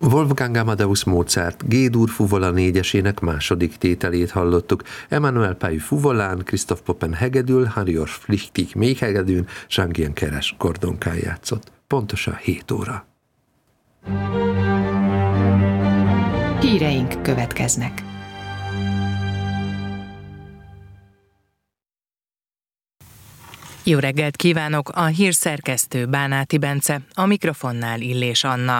Wolfgang Amadeus Mozart G-dur fuvola négyesének második tételét hallottuk. Emmanuel Paille fuvolán, Christoph Poppen hegedül, Harior Flichtig méhegedűn, Jean-Guyen Keres kordonkán játszott. Pontosan 7 óra. Híreink következnek. Jó reggelt kívánok! A hírszerkesztő Bánáti Bence, a mikrofonnál Illés Anna.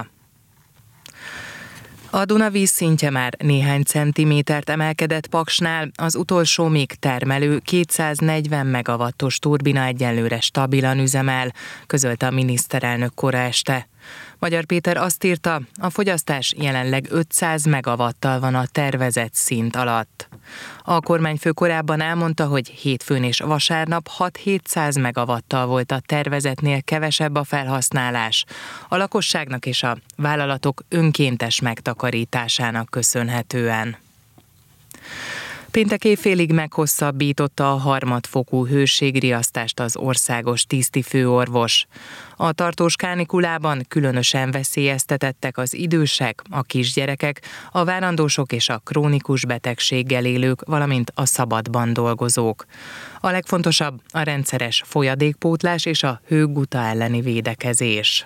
A Duna vízszintje már néhány centimétert emelkedett Paksnál, az utolsó még termelő 240 megawattos turbina egyenlőre stabilan üzemel, közölte a miniszterelnök kora este. Magyar Péter azt írta, a fogyasztás jelenleg 500 megawattal van a tervezett szint alatt. A kormányfő korábban elmondta, hogy hétfőn és vasárnap 6-700 megawattal volt a tervezetnél kevesebb a felhasználás. A lakosságnak és a vállalatok önkéntes megtakarításának köszönhetően. Péntek éjfélig meghosszabbította a harmadfokú hőségriasztást az országos tisztifőorvos. A tartós kánikulában különösen veszélyeztetettek az idősek, a kisgyerekek, a várandósok és a krónikus betegséggel élők, valamint a szabadban dolgozók. A legfontosabb a rendszeres folyadékpótlás és a hőguta elleni védekezés.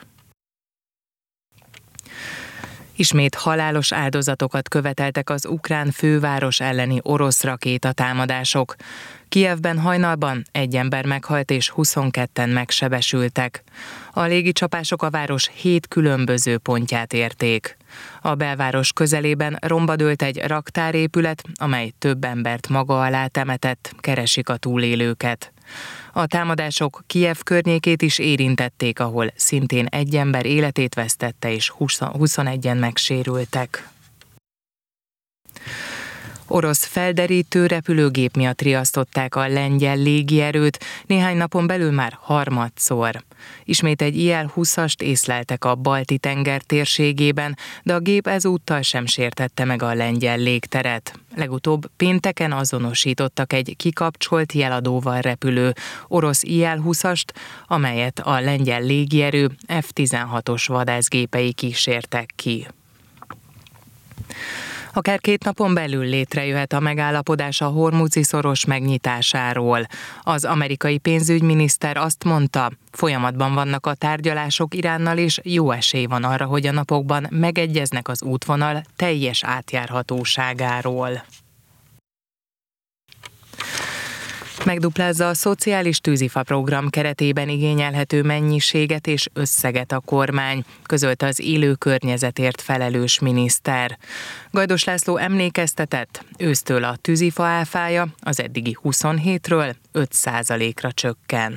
Ismét halálos áldozatokat követeltek az ukrán főváros elleni orosz rakétatámadások. Kijevben hajnalban 1 ember meghalt és 22-en megsebesültek. A légicsapások a város 7 különböző pontját érték. A belváros közelében romba dőlt egy raktárépület, amely több embert maga alá temetett, keresik a túlélőket. A támadások Kijev környékét is érintették, ahol szintén 1 ember életét vesztette és 21-en megsérültek. Orosz felderítő repülőgép miatt riasztották a lengyel légierőt, néhány napon belül már harmadszor. Ismét egy IL-20-ast észleltek a Balti-tenger térségében, de a gép ezúttal sem sértette meg a lengyel légteret. Legutóbb pénteken azonosítottak egy kikapcsolt jeladóval repülő orosz IL-20-ast, amelyet a lengyel légierő F-16-os vadászgépei kísértek ki. Akár 2 napon belül létrejöhet a megállapodás a Hormuzi-szoros megnyitásáról. Az amerikai pénzügyminiszter azt mondta, folyamatban vannak a tárgyalások Iránnal, és jó esély van arra, hogy a napokban megegyeznek az útvonal teljes átjárhatóságáról. Megduplázza a szociális tűzifa program keretében igényelhető mennyiséget és összeget a kormány, közölte az élő környezetért felelős miniszter. Gajdos László emlékeztetett, ősztől a tűzifa áfája az eddigi 27-ről 5%-ra csökken.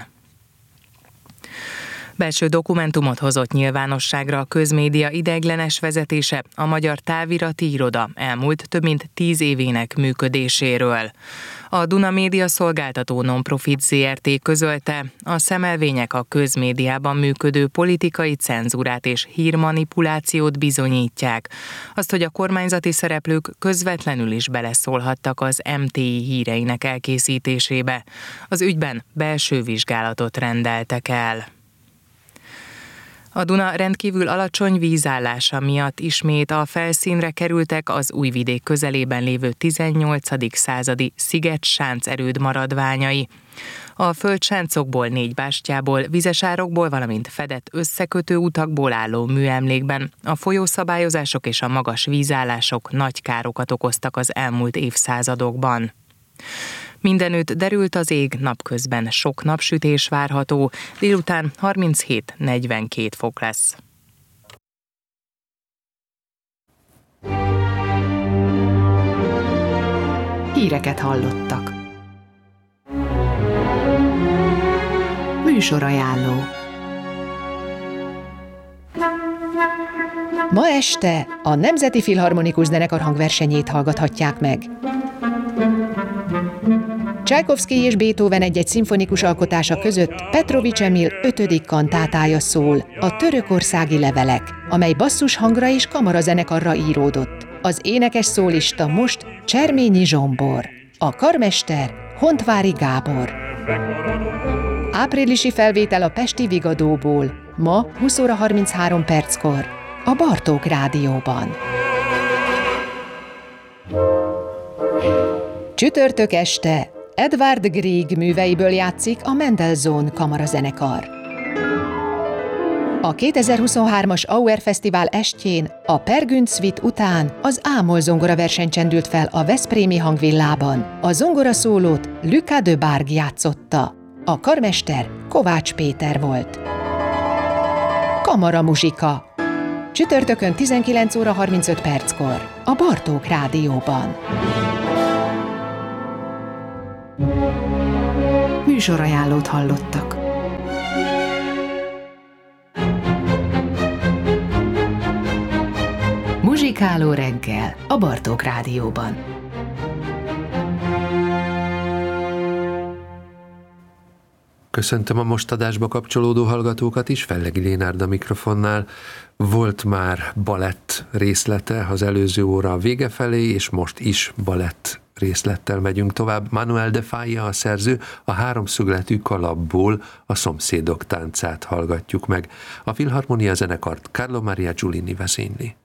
Belső dokumentumot hozott nyilvánosságra a közmédia ideiglenes vezetése, a Magyar Távirati Iroda elmúlt több mint 10 évének működéséről. A Duna Média Szolgáltató Nonprofit Zrt. Közölte, a szemelvények a közmédiában működő politikai cenzúrát és hírmanipulációt bizonyítják. Azt, hogy a kormányzati szereplők közvetlenül is beleszólhattak az MTI híreinek elkészítésébe. Az ügyben belső vizsgálatot rendeltek el. A Duna rendkívül alacsony vízállása miatt ismét a felszínre kerültek az Újvidék közelében lévő 18. századi Sziget-sánc erőd maradványai. A földsáncokból, 4 bástyából, vizesárokból, valamint fedett összekötő utakból álló műemlékben a folyószabályozások és a magas vízállások nagy károkat okoztak az elmúlt évszázadokban. Mindenütt derült az ég, napközben sok napsütés várható, délután 37-42 fok lesz. Híreket hallottak. Műsorajánló. Ma este a Nemzeti Filharmonikus Zenekar hangversenyét hallgathatják meg. Csajkovszky és Beethoven egy-egy szimfonikus alkotása között Petrovics Emil 5. kantátája szól, a Törökországi levelek, amely basszushangra és kamarazenekarra íródott. Az énekes szólista most Cserményi Zsombor, a karmester Hontvári Gábor. Áprilisi felvétel a pesti Vigadóból, ma 20 óra 33 perckor. a Bartók Rádióban. Csütörtök este Edvard Grieg műveiből játszik a Mendelssohn kamarazenekar. A 2023-as Auer Fesztivál estjén a Per Günd Suite után az Ámol zongora verseny csendült fel a veszprémi hangvillában. A zongoraszólót Lucas de Barg játszotta. A karmester Kovács Péter volt. Kamaramuzsika. Csütörtökön 19 óra 35 perckor a Bartók Rádióban. Műsorajánlót hallottak. Muzsikáló reggel a Bartók Rádióban. Köszöntöm a most adásba kapcsolódó hallgatókat is, Fellegi Lénárd a mikrofonnál. Volt már balett részlete az előző óra vége felé, és most is balett részlettel megyünk tovább. Manuel de Falla a szerző, a háromszögletű kalapból a Szomszédok táncát hallgatjuk meg. A Filharmonia zenekart Carlo Maria Giulini vezényli.